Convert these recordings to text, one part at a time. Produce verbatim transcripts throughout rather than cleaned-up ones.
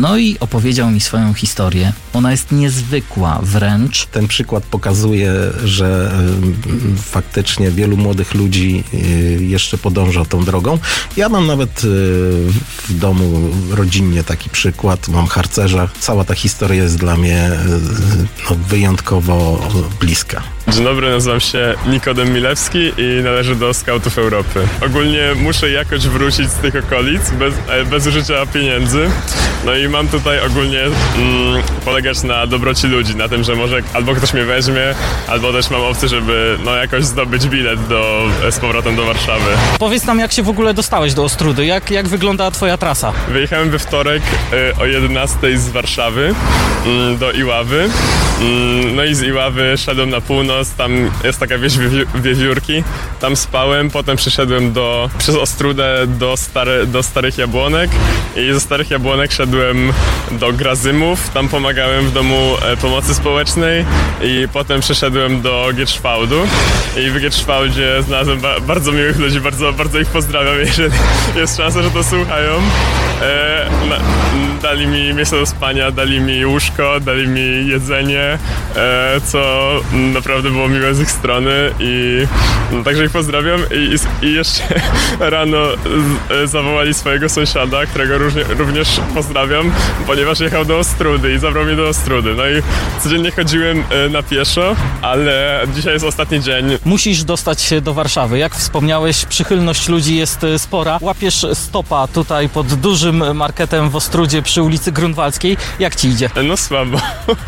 No i opowiedział mi swoją historię. Ona jest niezwykła wręcz. Ten przykład pokazuje, że y, faktycznie wielu młodych ludzi y, jeszcze podąża tą drogą. Ja mam nawet y, w domu rodzinnie taki przykład. Mam harcerza. Cała ta historia jest dla mnie y, no, wyjątkowo bliska. Dzień dobry, nazywam się Nikodem Milewski i należę do Skautów Europy. Ogólnie muszę jakoś wrócić z tych okolic bez, bez użycia pieniędzy. No i mam tutaj ogólnie mm, polegać na dobroci ludzi, na tym, że może albo ktoś mnie weźmie, albo też mam opcję, żeby no jakoś zdobyć bilet do, z powrotem do Warszawy. Powiedz nam, jak się w ogóle dostałeś do Ostródy? Jak, jak wygląda twoja trasa? Wyjechałem we wtorek y, o jedenastej z Warszawy y, do Iławy. Y, no i z Iławy szedłem na północ. Tam jest taka wieś Wiewiórki, tam spałem, potem przyszedłem do, przez Ostródę do, stare, do Starych Jabłonek i ze Starych Jabłonek szedłem do Grazymów, tam pomagałem w domu pomocy społecznej i potem przeszedłem do Gierszwałdu i w Gierszwałdzie znalazłem ba- bardzo miłych ludzi, bardzo, bardzo ich pozdrawiam, jeżeli jest szansa, że to słuchają. E, na, dali mi miejsce do spania, dali mi łóżko, dali mi jedzenie, e, co naprawdę było miłe z ich strony i no, także ich pozdrawiam i, i jeszcze rano z, zawołali swojego sąsiada, którego różnie, również pozdrawiam, ponieważ jechał do Ostródy i zabrał mnie do Ostródy. No i codziennie chodziłem na pieszo, ale dzisiaj jest ostatni dzień. Musisz dostać się do Warszawy. Jak wspomniałeś, przychylność ludzi jest spora. Łapiesz stopa tutaj pod dużym marketem w Ostródzie przy ulicy Grunwaldzkiej. Jak ci idzie? No słabo.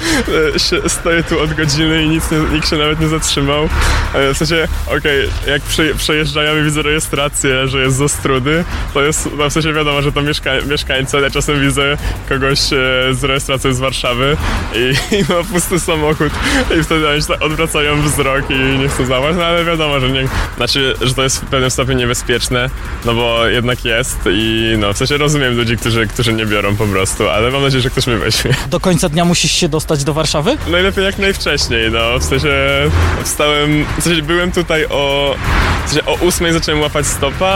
Stoję tu od godziny i nic nie, nikt się nawet nie zatrzymał. W sensie, okej, okay, jak prze, przejeżdżają i widzę rejestrację, że jest z Ostródy, to jest, no w sensie wiadomo, że to mieszka, mieszkańcy, ale czasem widzę kogoś z rejestracją z Warszawy i, i ma pusty samochód i wtedy oni tak odwracają wzrok i nie chcą załapać, no ale wiadomo, że nie, znaczy, że to jest w pewnym stopniu niebezpieczne, no bo jednak jest i no w sensie rozumiem ludzi, którzy, którzy nie biorą po prostu, ale mam nadzieję, że ktoś mnie weźmie. Do końca dnia musisz się dostać do Warszawy? Najlepiej jak najwcześniej, no w sensie wstałem, w sensie byłem tutaj o, w sensie o ósmej zacząłem łapać stopa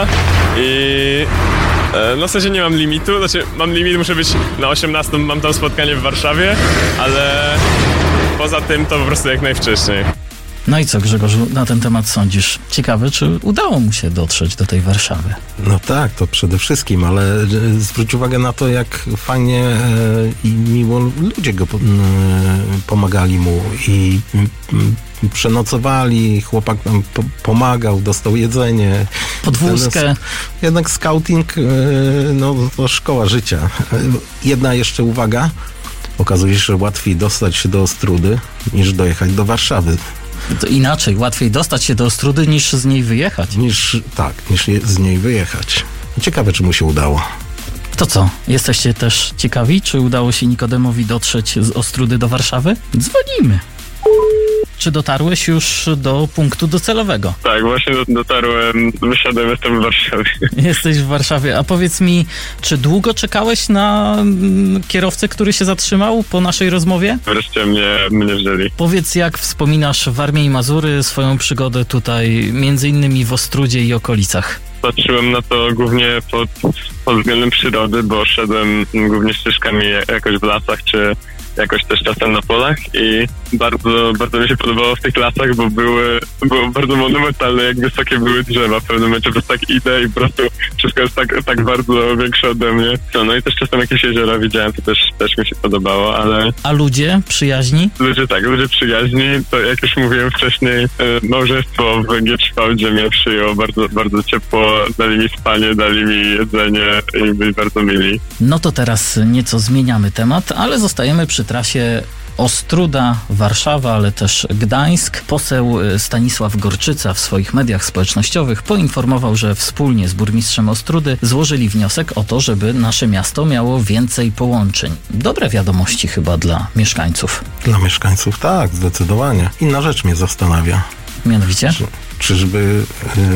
i no w sensie nie mam limitu, znaczy mam limit, muszę być na osiemnastą, mam tam spotkanie w Warszawie, ale poza tym to po prostu jak najwcześniej. No i co, Grzegorzu, na ten temat sądzisz? Ciekawe, czy udało mu się dotrzeć do tej Warszawy? No tak, to przede wszystkim, ale zwróć uwagę na to, jak fajnie e, i miło ludzie go po, e, pomagali mu i e, przenocowali, chłopak nam po, pomagał, dostał jedzenie. Podwózkę. Jednak, jednak scouting, e, no to szkoła życia. Jedna jeszcze uwaga, okazuje się, że łatwiej dostać się do Ostródy niż dojechać do Warszawy. To inaczej, łatwiej dostać się do Ostródy niż z niej wyjechać. Niż, tak, niż je, z niej wyjechać. Ciekawe, czy mu się udało. To co, jesteście też ciekawi, czy udało się Nikodemowi dotrzeć z Ostródy do Warszawy? Dzwonimy. Czy dotarłeś już do punktu docelowego? Tak, właśnie dotarłem, wysiadłem, jestem w Warszawie. Jesteś w Warszawie, a powiedz mi, czy długo czekałeś na mm, kierowcę, który się zatrzymał po naszej rozmowie? Wreszcie mnie, mnie wzięli. Powiedz, jak wspominasz Warmię i Mazury, swoją przygodę tutaj, między innymi w Ostródzie i okolicach? Patrzyłem na to głównie pod, pod względem przyrody, bo szedłem głównie ścieżkami jakoś w lasach, czy jakoś też czasem na polach i bardzo, bardzo mi się podobało w tych lasach, bo były, było bardzo monumentalne, jak wysokie były drzewa. W pewnym momencie po prostu tak idę i po prostu wszystko jest tak, tak bardzo większe ode mnie. No, no i też czasem jakieś jeziora widziałem, to też, też mi się podobało, ale... A ludzie przyjaźni? Ludzie tak, ludzie przyjaźni. To jak już mówiłem wcześniej, małżeństwo w Gierszwałdzie mnie przyjęło bardzo, bardzo ciepło. Dali mi spanie, dali mi jedzenie i byli bardzo mili. No to teraz nieco zmieniamy temat, ale zostajemy przy trasie Ostróda, Warszawa, ale też Gdańsk. Poseł Stanisław Gorczyca w swoich mediach społecznościowych poinformował, że wspólnie z burmistrzem Ostródy złożyli wniosek o to, żeby nasze miasto miało więcej połączeń. Dobre wiadomości chyba dla mieszkańców. Dla mieszkańców tak, zdecydowanie. Inna rzecz mnie zastanawia. Mianowicie? Czy, czyżby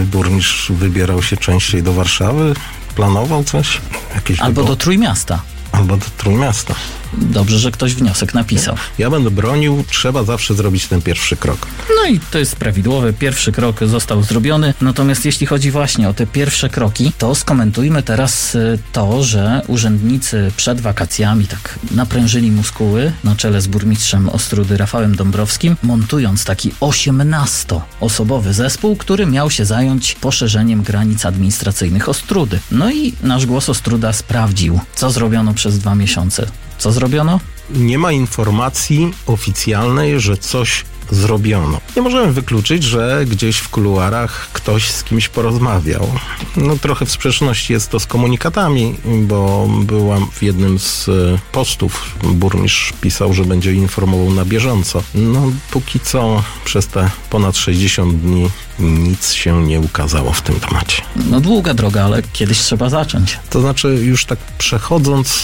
burmistrz wybierał się częściej do Warszawy? Planował coś? Jakieś Albo wybo- do Trójmiasta. albo do Trójmiasta. Dobrze, że ktoś wniosek napisał. Ja będę bronił, trzeba zawsze zrobić ten pierwszy krok. No i to jest prawidłowy, pierwszy krok został zrobiony. Natomiast jeśli chodzi właśnie o te pierwsze kroki, to skomentujmy teraz to, że urzędnicy przed wakacjami tak naprężyli muskuły na czele z burmistrzem Ostródy Rafałem Dąbrowskim, montując taki osiemnastoosobowy zespół, który miał się zająć poszerzeniem granic administracyjnych Ostródy. No i nasz Głos Ostróda sprawdził, co zrobiono przez dwa miesiące. Co zrobiono? Nie ma informacji oficjalnej, że coś zrobiono. Nie możemy wykluczyć, że gdzieś w kuluarach ktoś z kimś porozmawiał. No trochę w sprzeczności jest to z komunikatami, bo byłam w jednym z postów, burmistrz pisał, że będzie informował na bieżąco. No póki co przez te ponad sześćdziesiąt dni nic się nie ukazało w tym temacie. No długa droga, ale kiedyś trzeba zacząć. To znaczy już tak przechodząc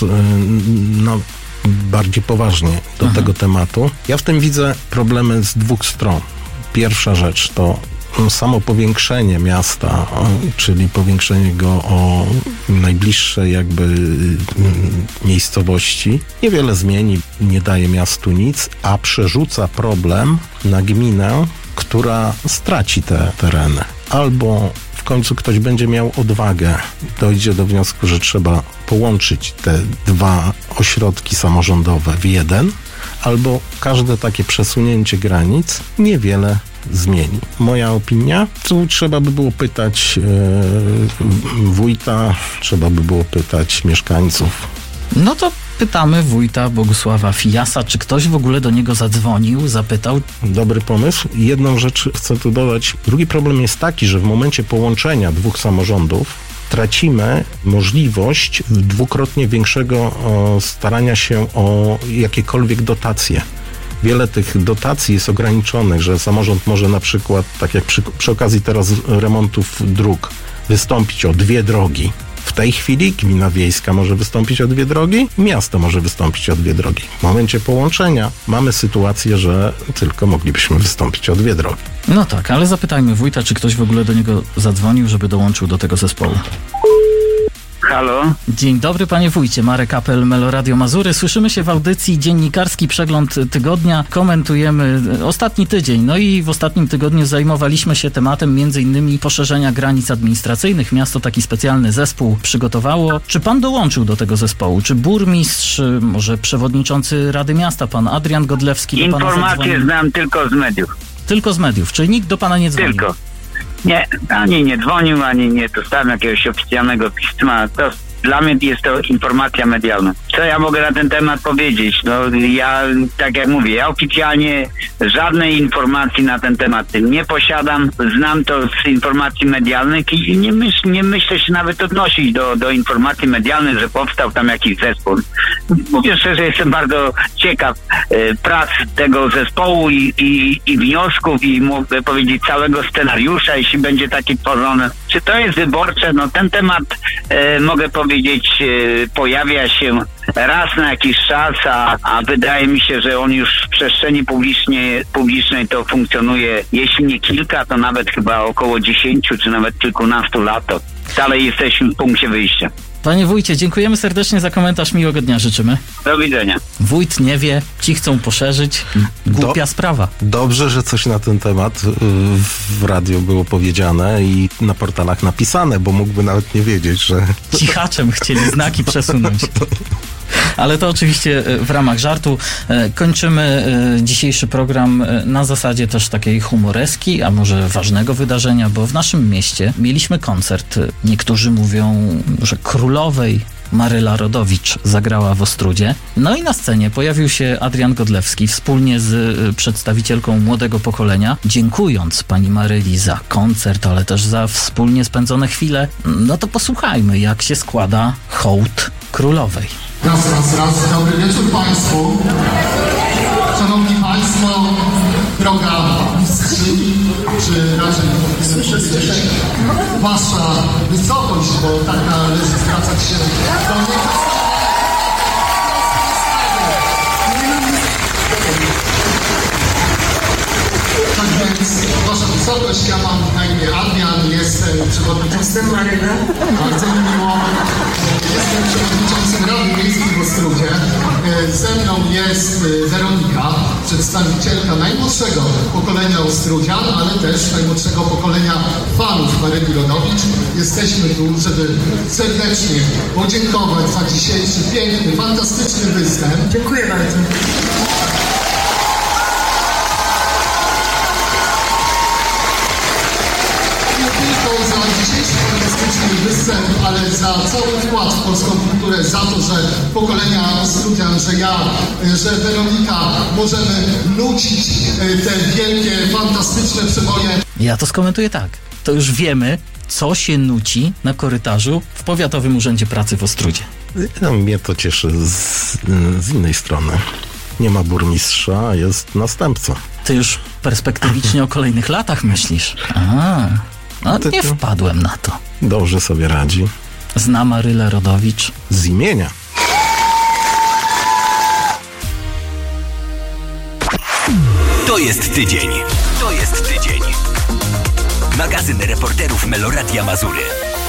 na bardziej poważnie do Aha. tego tematu. Ja w tym widzę problemy z dwóch stron. Pierwsza rzecz to samo powiększenie miasta, czyli powiększenie go o najbliższe jakby miejscowości. Niewiele zmieni, nie daje miastu nic, a przerzuca problem na gminę, która straci te tereny. Albo w końcu ktoś będzie miał odwagę, dojdzie do wniosku, że trzeba połączyć te dwa ośrodki samorządowe w jeden, albo każde takie przesunięcie granic niewiele zmieni. Moja opinia, tu trzeba by było pytać yy, wójta, trzeba by było pytać mieszkańców. No to pytamy wójta Bogusława Fijasa, czy ktoś w ogóle do niego zadzwonił, zapytał. Dobry pomysł. Jedną rzecz chcę tu dodać. Drugi problem jest taki, że w momencie połączenia dwóch samorządów tracimy możliwość dwukrotnie większego o, starania się o jakiekolwiek dotacje. Wiele tych dotacji jest ograniczonych, że samorząd może na przykład, tak jak przy, przy okazji teraz remontów dróg, wystąpić o dwie drogi. W tej chwili gmina wiejska może wystąpić o dwie drogi, miasto może wystąpić o dwie drogi. W momencie połączenia mamy sytuację, że tylko moglibyśmy wystąpić o dwie drogi. No tak, ale zapytajmy wójta, czy ktoś w ogóle do niego zadzwonił, żeby dołączył do tego zespołu. Halo? Dzień dobry panie wójcie, Marek Apel, Meloradio Mazury. Słyszymy się w audycji Dziennikarski Przegląd Tygodnia. Komentujemy ostatni tydzień. No i w ostatnim tygodniu zajmowaliśmy się tematem między innymi poszerzenia granic administracyjnych. Miasto taki specjalny zespół przygotowało. Czy pan dołączył do tego zespołu? Czy burmistrz, może przewodniczący Rady Miasta, pan Adrian Godlewski? Informacje znam tylko z mediów. Tylko z mediów, czyli nikt do pana nie dzwonił? Tylko. Nie, ani nie dzwonił, ani nie dostałem jakiegoś oficjalnego pisma. To dla mnie jest to informacja medialna. Co ja mogę na ten temat powiedzieć? No ja, tak jak mówię, ja oficjalnie żadnej informacji na ten temat nie posiadam. Znam to z informacji medialnych i nie, myśl, nie myślę się nawet odnosić do, do informacji medialnych, że powstał tam jakiś zespół. Mówię szczerze, jestem bardzo ciekaw e, prac tego zespołu i, i, i wniosków i mogę powiedzieć całego scenariusza, jeśli będzie taki tworzony. Czy to jest wyborcze? No ten temat e, mogę powiedzieć e, pojawia się raz na jakiś czas, a, a wydaje mi się, że on już w przestrzeni publicznej, publicznej to funkcjonuje, jeśli nie kilka, to nawet chyba około dziesięciu, czy nawet kilkunastu lat. Dalej jesteśmy w punkcie wyjścia. Panie wójcie, dziękujemy serdecznie za komentarz. Miłego dnia życzymy. Do widzenia. Wójt nie wie, ci chcą poszerzyć. Głupia Do, sprawa. Dobrze, że coś na ten temat w radiu było powiedziane i na portalach napisane, bo mógłby nawet nie wiedzieć, że... Cichaczem chcieli znaki przesunąć. Ale to oczywiście w ramach żartu. Kończymy dzisiejszy program na zasadzie też takiej humoreski, a może ważnego wydarzenia, bo w naszym mieście mieliśmy koncert. Niektórzy mówią, że królowej Maryla Rodowicz zagrała w Ostródzie. No i na scenie pojawił się Adrian Godlewski wspólnie z przedstawicielką młodego pokolenia, dziękując pani Maryli za koncert, ale też za wspólnie spędzone chwile. No to posłuchajmy, jak się składa hołd królowej. Raz, raz, raz. Dobry wieczór Państwu. Szanowni Państwo, droga mistrzyni, czy raczej słyszę, słyszę. Wasza wysokość, bo tak należy zwracać się do mnie. Tak więc, Wasza wysokość, ja mam na imię Adrian, jestem wiceprzewodniczącym. Jestem Maryla. Bardzo mi miło. Jestem przewodniczącym Rady Miejskiej w Ostródzie. Ze mną jest Weronika, przedstawicielka najmłodszego pokolenia Ostródzian, ale też najmłodszego pokolenia fanów Maryli Rodowicz. Jesteśmy tu, żeby serdecznie podziękować za dzisiejszy piękny, fantastyczny występ. Dziękuję bardzo. Za dzisiejszy fantastyczny występ, ale za cały wkład w polską kulturę, za to, że pokolenia Ostródzian, że ja, że Weronika możemy nucić te wielkie, fantastyczne przeboje. Ja to skomentuję tak. To już wiemy, co się nuci na korytarzu w Powiatowym Urzędzie Pracy w Ostródzie. No, mnie to cieszy z, z innej strony. Nie ma burmistrza, a jest następca. Ty już perspektywicznie o kolejnych latach myślisz. A, no nie wpadłem na to. Dobrze sobie radzi. Zna Marylę Rodowicz. Z imienia. To jest tydzień. To jest tydzień. Magazyn reporterów Meloradia Mazury.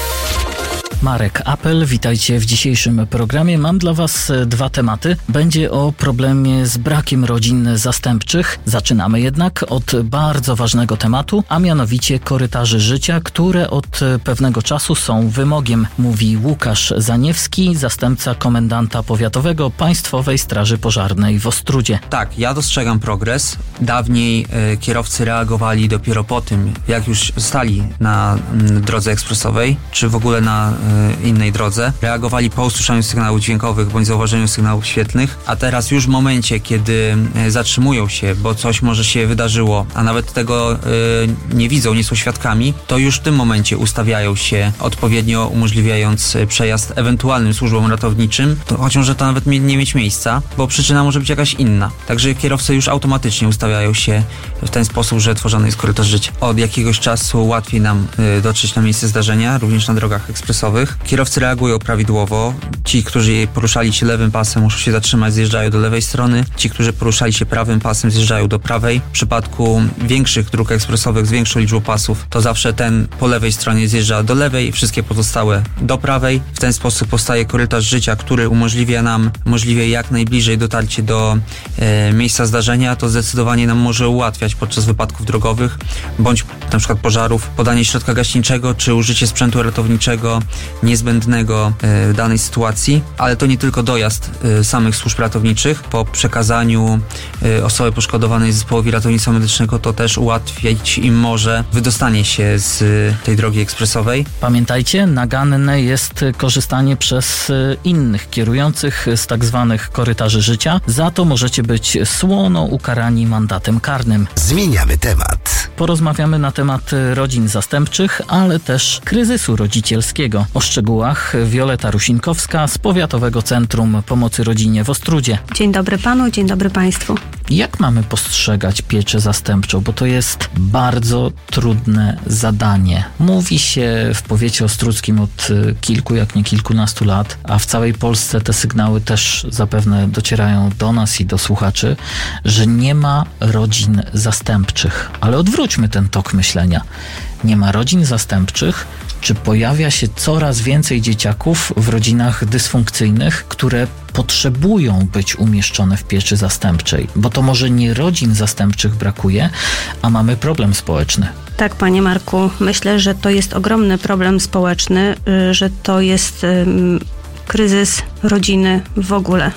Marek Apel, witajcie w dzisiejszym programie. Mam dla Was dwa tematy. Będzie o problemie z brakiem rodzin zastępczych. Zaczynamy jednak od bardzo ważnego tematu, a mianowicie korytarzy życia, które od pewnego czasu są wymogiem, mówi Łukasz Zaniewski, zastępca komendanta powiatowego Państwowej Straży Pożarnej w Ostródzie. Tak, ja dostrzegam progres. Dawniej y, kierowcy reagowali dopiero po tym, jak już stali na y, drodze ekspresowej, czy w ogóle na y, innej drodze. Reagowali po usłyszeniu sygnałów dźwiękowych bądź zauważeniu sygnałów świetlnych, a teraz już w momencie, kiedy y, zatrzymują się, bo coś może się wydarzyło, a nawet tego y, nie widzą, nie są świadkami, to już w tym momencie ustawiają się odpowiednio, umożliwiając przejazd ewentualnym służbom ratowniczym, to, chociaż że to nawet nie, nie mieć miejsca, bo przyczyna może być jakaś inna. Także kierowcy już automatycznie ustawiają się w ten sposób, że tworzony jest korytarz życia. Od jakiegoś czasu łatwiej nam y, dotrzeć na miejsce zdarzenia, również na drogach ekspresowych. Kierowcy reagują prawidłowo. Ci, którzy poruszali się lewym pasem, muszą się zatrzymać, zjeżdżają do lewej strony. Ci, którzy poruszali się prawym pasem, zjeżdżają do prawej. W przypadku większych dróg ekspresowych z większą liczbą pasów, to zawsze ten po lewej stronie zjeżdża do lewej, wszystkie pozostałe do prawej. W ten sposób powstaje korytarz życia, który umożliwia nam możliwie jak najbliżej dotarcie do e, miejsca zdarzenia. To zdecydowanie nam może ułatwiać podczas wypadków drogowych, bądź na przykład pożarów, podanie środka gaśniczego, czy użycie sprzętu ratowniczego niezbędnego w danej sytuacji, ale to nie tylko dojazd samych służb ratowniczych. Po przekazaniu osoby poszkodowanej zespołowi ratownictwa medycznego to też ułatwić im może wydostanie się z tej drogi ekspresowej. Pamiętajcie, naganne jest korzystanie przez innych kierujących z tak zwanych korytarzy życia. Za to możecie być słono ukarani mandatem karnym. Zmieniamy temat. Porozmawiamy na temat rodzin zastępczych, ale też kryzysu rodzicielskiego. O szczegółach Wioleta Rusinkowska z Powiatowego Centrum Pomocy Rodzinie w Ostródzie. Dzień dobry Panu, dzień dobry Państwu. Jak mamy postrzegać pieczę zastępczą? Bo to jest bardzo trudne zadanie. Mówi się w powiecie ostródzkim od kilku, jak nie kilkunastu lat, a w całej Polsce te sygnały też zapewne docierają do nas i do słuchaczy, że nie ma rodzin zastępczych. Ale odwróćmy ten tok myślenia. Nie ma rodzin zastępczych, czy pojawia się coraz więcej dzieciaków w rodzinach dysfunkcyjnych, które potrzebują być umieszczone w pieczy zastępczej? Bo to może nie rodzin zastępczych brakuje, a mamy problem społeczny. Tak, Panie Marku, myślę, że to jest ogromny problem społeczny, że to jest um, kryzys rodziny w ogóle,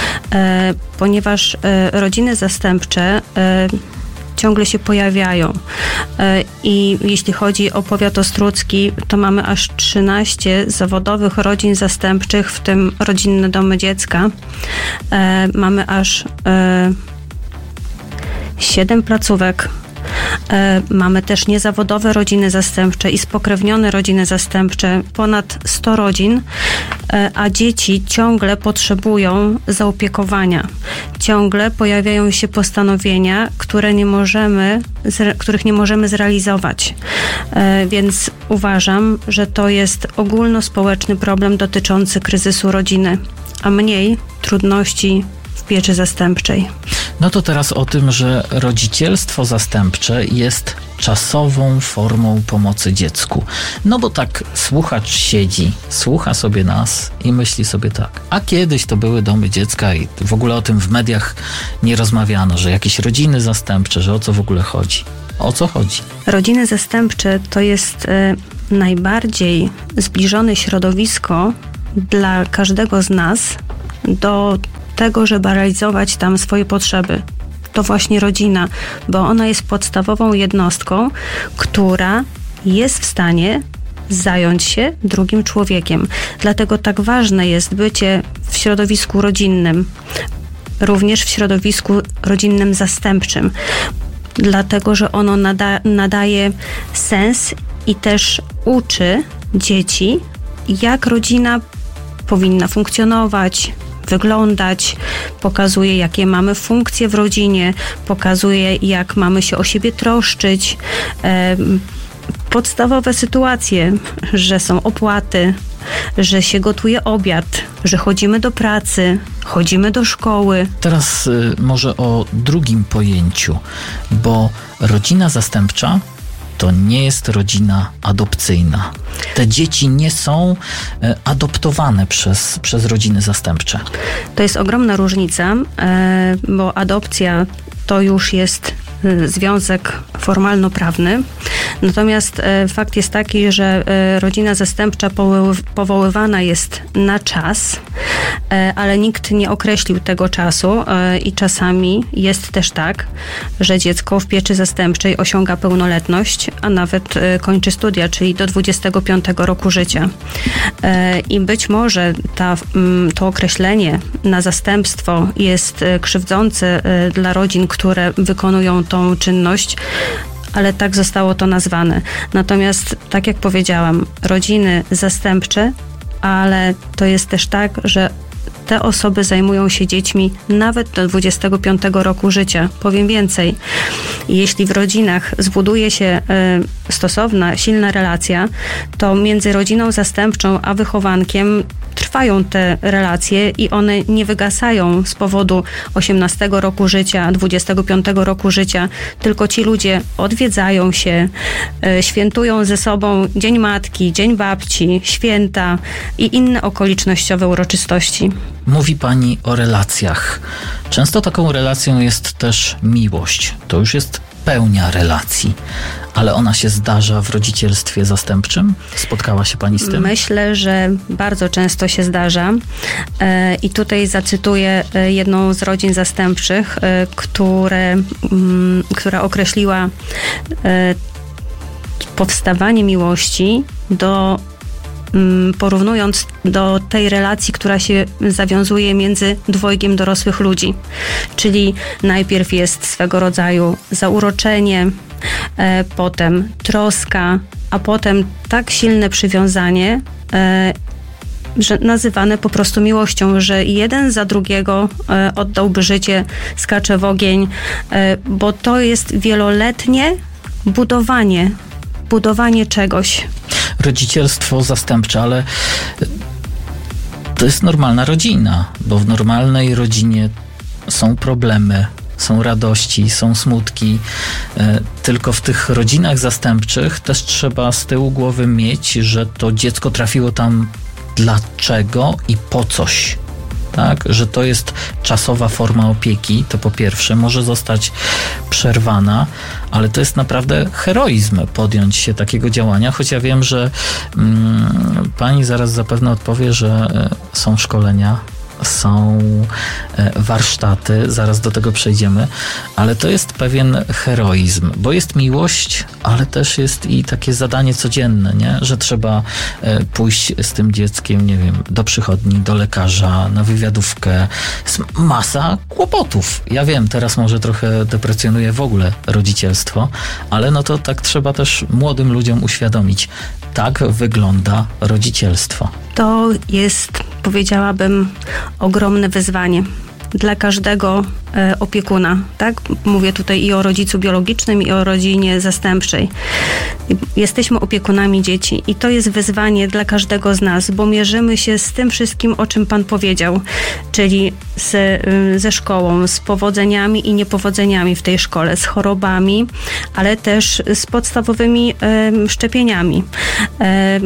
e, ponieważ e, rodziny zastępcze e, ciągle się pojawiają. I jeśli chodzi o powiat ostródzki, to mamy aż trzynaście zawodowych rodzin zastępczych, w tym rodzinne domy dziecka. Mamy aż siedem placówek. Mamy też niezawodowe rodziny zastępcze i spokrewnione rodziny zastępcze, ponad sto rodzin, a dzieci ciągle potrzebują zaopiekowania. Ciągle pojawiają się postanowienia, które nie możemy, których nie możemy zrealizować. Więc uważam, że to jest ogólnospołeczny problem dotyczący kryzysu rodziny, a mniej trudności w pieczy zastępczej. No to teraz o tym, że rodzicielstwo zastępcze jest czasową formą pomocy dziecku. No bo tak słuchacz siedzi, słucha sobie nas i myśli sobie tak, a kiedyś to były domy dziecka i w ogóle o tym w mediach nie rozmawiano, że jakieś rodziny zastępcze, że o co w ogóle chodzi. O co chodzi? Rodziny zastępcze to jest y, najbardziej zbliżone środowisko dla każdego z nas do tego, żeby realizować tam swoje potrzeby. To właśnie rodzina, bo ona jest podstawową jednostką, która jest w stanie zająć się drugim człowiekiem. Dlatego tak ważne jest bycie w środowisku rodzinnym, również w środowisku rodzinnym zastępczym, dlatego że ono nada, nadaje sens i też uczy dzieci, jak rodzina powinna funkcjonować, wyglądać, pokazuje, jakie mamy funkcje w rodzinie, pokazuje, jak mamy się o siebie troszczyć. E, podstawowe sytuacje, że są opłaty, że się gotuje obiad, że chodzimy do pracy, chodzimy do szkoły. Teraz y, może o drugim pojęciu, bo rodzina zastępcza to nie jest rodzina adopcyjna. Te dzieci nie są e, adoptowane przez, przez rodziny zastępcze. To jest ogromna różnica, e, bo adopcja to już jest e, związek formalno-prawny. Natomiast e, fakt jest taki, że e, rodzina zastępcza powoły, powoływana jest na czas, e, ale nikt nie określił tego czasu e, i czasami jest też tak, że dziecko w pieczy zastępczej osiąga pełnoletność, a nawet e, kończy studia, czyli do dwudziestego piątego roku życia. E, I być może ta, m, to określenie na zastępstwo jest e, krzywdzące e, dla rodzin, które wykonują tą czynność, ale tak zostało to nazwane. Natomiast, tak jak powiedziałam, rodziny zastępcze, ale to jest też tak, że te osoby zajmują się dziećmi nawet do dwudziestego piątego roku życia. Powiem więcej. Jeśli w rodzinach zbuduje się y, stosowna, silna relacja, to między rodziną zastępczą a wychowankiem trwają te relacje i one nie wygasają z powodu osiemnastego roku życia, dwudziestego piątego roku życia, tylko ci ludzie odwiedzają się, y, świętują ze sobą Dzień Matki, Dzień Babci, święta i inne okolicznościowe uroczystości. Mówi pani o relacjach. Często taką relacją jest też miłość. To już jest pełnia relacji. Ale ona się zdarza w rodzicielstwie zastępczym? Spotkała się pani z tym? Myślę, że bardzo często się zdarza. E, I tutaj zacytuję jedną z rodzin zastępczych, e, które, m, która określiła e, powstawanie miłości do porównując do tej relacji, która się zawiązuje między dwojgiem dorosłych ludzi. Czyli najpierw jest swego rodzaju zauroczenie, e, potem troska, a potem tak silne przywiązanie, e, że nazywane po prostu miłością, że jeden za drugiego e, oddałby życie, skacze w ogień, e, bo to jest wieloletnie budowanie, budowanie czegoś. Rodzicielstwo zastępcze, ale to jest normalna rodzina, bo w normalnej rodzinie są problemy, są radości, są smutki. Tylko w tych rodzinach zastępczych też trzeba z tyłu głowy mieć, że to dziecko trafiło tam dlaczego i po coś. Tak, że to jest czasowa forma opieki, to po pierwsze może zostać przerwana, ale to jest naprawdę heroizm podjąć się takiego działania, choć ja wiem, że mm, pani zaraz zapewne odpowie, że y, są szkolenia, są y, warsztaty, zaraz do tego przejdziemy, ale to jest pewien heroizm, bo jest miłość, ale też jest i takie zadanie codzienne, nie? Że trzeba y, pójść z tym dzieckiem, nie wiem, do przychodni, do lekarza, na wywiadówkę. Jest masa kłopotów. Ja wiem, teraz może trochę deprecjonuję w ogóle rodzicielstwo, ale no to tak trzeba też młodym ludziom uświadomić. Tak wygląda rodzicielstwo. To jest, powiedziałabym, ogromne wyzwanie. dla każdego e, opiekuna, tak? Mówię tutaj i o rodzicu biologicznym, i o rodzinie zastępczej. Jesteśmy opiekunami dzieci i to jest wyzwanie dla każdego z nas, bo mierzymy się z tym wszystkim, o czym Pan powiedział, czyli z, ze szkołą, z powodzeniami i niepowodzeniami w tej szkole, z chorobami, ale też z podstawowymi e, szczepieniami. E,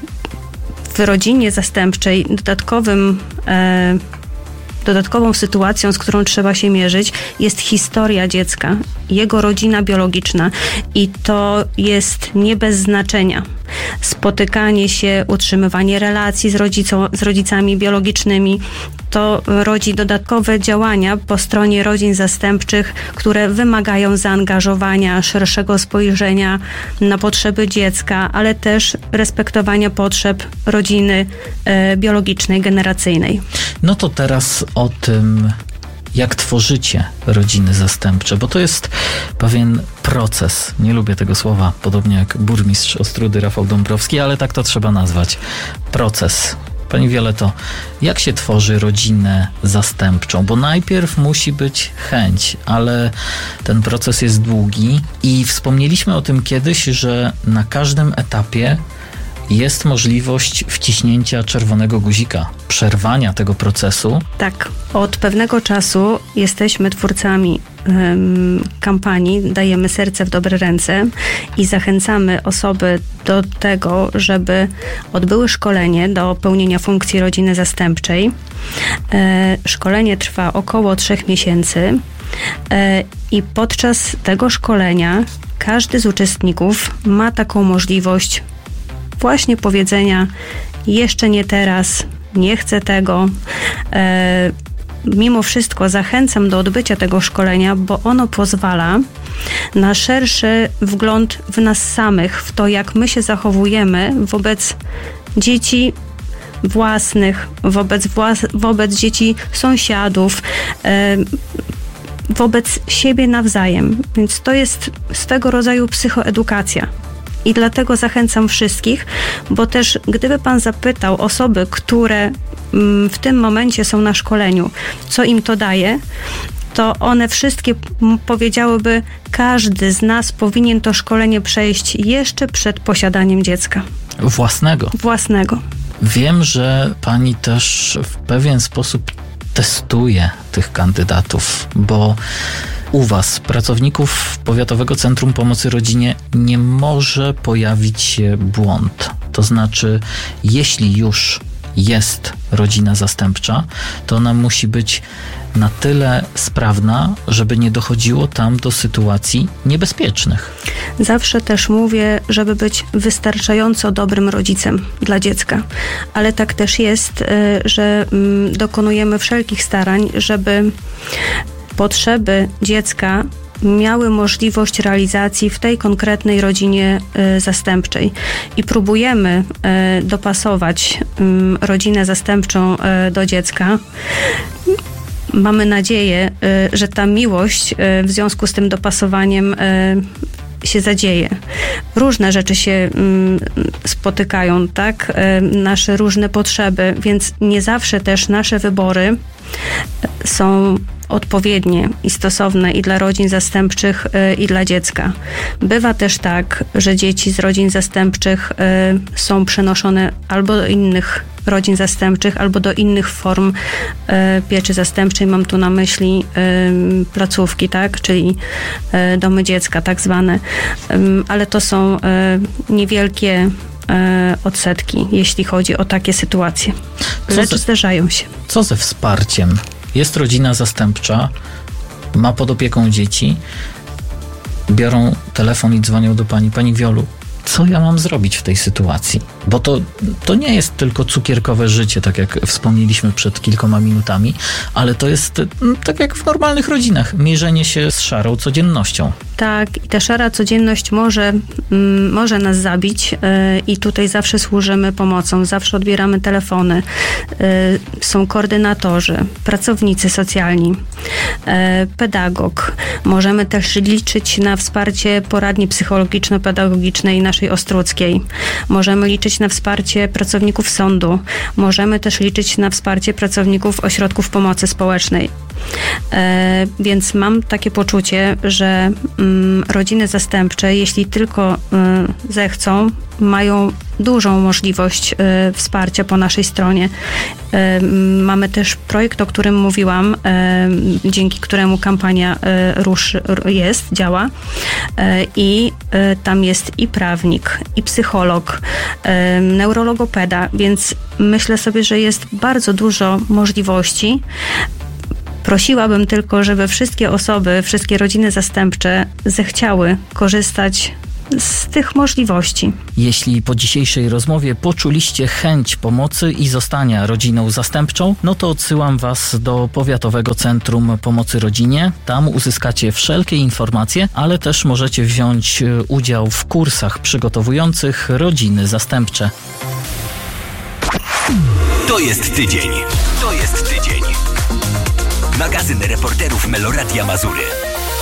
w rodzinie zastępczej dodatkowym e, Dodatkową sytuacją, z którą trzeba się mierzyć, jest historia dziecka, jego rodzina biologiczna i to jest nie bez znaczenia. Spotykanie się, utrzymywanie relacji z, rodzicą, z rodzicami biologicznymi, to rodzi dodatkowe działania po stronie rodzin zastępczych, które wymagają zaangażowania, szerszego spojrzenia na potrzeby dziecka, ale też respektowania potrzeb rodziny e, biologicznej, generacyjnej. No to teraz o tym, jak tworzycie rodziny zastępcze, bo to jest pewien proces. Nie lubię tego słowa, podobnie jak burmistrz Ostródy Rafał Dąbrowski, ale tak to trzeba nazwać. Proces. Pani Violeto, jak się tworzy rodzinę zastępczą? Bo najpierw musi być chęć, ale ten proces jest długi i wspomnieliśmy o tym kiedyś, że na każdym etapie jest możliwość wciśnięcia czerwonego guzika, przerwania tego procesu. Tak, od pewnego czasu jesteśmy twórcami um, kampanii Dajemy serce w dobre ręce i zachęcamy osoby do tego, żeby odbyły szkolenie do pełnienia funkcji rodziny zastępczej. E, szkolenie trwa około trzech miesięcy e, i podczas tego szkolenia każdy z uczestników ma taką możliwość właśnie powiedzenia jeszcze nie teraz, nie chcę tego. E, mimo wszystko zachęcam do odbycia tego szkolenia, bo ono pozwala na szerszy wgląd w nas samych, w to, jak my się zachowujemy wobec dzieci własnych, wobec, włas- wobec dzieci sąsiadów, e, wobec siebie nawzajem. Więc to jest swego rodzaju psychoedukacja. I dlatego zachęcam wszystkich, bo też gdyby Pan zapytał osoby, które w tym momencie są na szkoleniu, co im to daje, to one wszystkie powiedziałyby, każdy z nas powinien to szkolenie przejść jeszcze przed posiadaniem dziecka. Własnego. Własnego. Wiem, że Pani też w pewien sposób testuje tych kandydatów, bo u Was, pracowników Powiatowego Centrum Pomocy Rodzinie, nie może pojawić się błąd. To znaczy, jeśli już jest rodzina zastępcza, to ona musi być na tyle sprawna, żeby nie dochodziło tam do sytuacji niebezpiecznych. Zawsze też mówię, żeby być wystarczająco dobrym rodzicem dla dziecka. Ale tak też jest, że dokonujemy wszelkich starań, żeby potrzeby dziecka miały możliwość realizacji w tej konkretnej rodzinie y, zastępczej. I próbujemy y, dopasować y, rodzinę zastępczą y, do dziecka. Mamy nadzieję, y, że ta miłość y, w związku z tym dopasowaniem y, się zadzieje. Różne rzeczy się y, spotykają, tak? Y, nasze różne potrzeby, więc nie zawsze też nasze wybory są odpowiednie i stosowne i dla rodzin zastępczych, y, i dla dziecka. Bywa też tak, że dzieci z rodzin zastępczych y, są przenoszone albo do innych rodzin zastępczych, albo do innych form y, pieczy zastępczej. Mam tu na myśli y, placówki, tak, czyli y, domy dziecka tak zwane. Y, ale to są y, niewielkie y, odsetki, jeśli chodzi o takie sytuacje. Lecz zdarzają się. Co ze wsparciem? Jest rodzina zastępcza, ma pod opieką dzieci, biorą telefon i dzwonią do pani, pani Wiolu, co ja mam zrobić w tej sytuacji? Bo to, to nie jest tylko cukierkowe życie, tak jak wspomnieliśmy przed kilkoma minutami, ale to jest tak jak w normalnych rodzinach, mierzenie się z szarą codziennością. Tak, i ta szara codzienność może, mm, może nas zabić yy, i tutaj zawsze służymy pomocą, zawsze odbieramy telefony, yy, są koordynatorzy, pracownicy socjalni, pedagog. Możemy też liczyć na wsparcie poradni psychologiczno-pedagogicznej naszej Ostródzkiej. Możemy liczyć na wsparcie pracowników sądu. Możemy też liczyć na wsparcie pracowników ośrodków pomocy społecznej. E, więc mam takie poczucie, że mm, rodziny zastępcze, jeśli tylko y, zechcą, mają dużą możliwość y, wsparcia po naszej stronie. Y, mamy też projekt, o którym mówiłam, y, dzięki któremu kampania y, Rusz jest, działa y, i y, tam jest i prawnik, i psycholog, y, neurologopeda, więc myślę sobie, że jest bardzo dużo możliwości. Prosiłabym tylko, żeby wszystkie osoby, wszystkie rodziny zastępcze zechciały korzystać z tych możliwości. Jeśli po dzisiejszej rozmowie poczuliście chęć pomocy i zostania rodziną zastępczą, no to odsyłam Was do Powiatowego Centrum Pomocy Rodzinie. Tam uzyskacie wszelkie informacje, ale też możecie wziąć udział w kursach przygotowujących rodziny zastępcze. To jest tydzień. To jest tydzień. Magazyn reporterów Meloradia Mazury.